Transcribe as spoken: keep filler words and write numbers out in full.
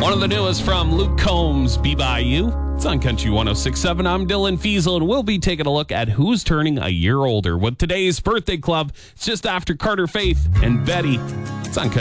One of the newest from Luke Combs, Be By You. It's on Country one oh six point seven. I'm Dylan Fiesel, and we'll be taking a look at who's turning a year older with today's birthday club. It's just after Carter Faith and Betty. It's on Country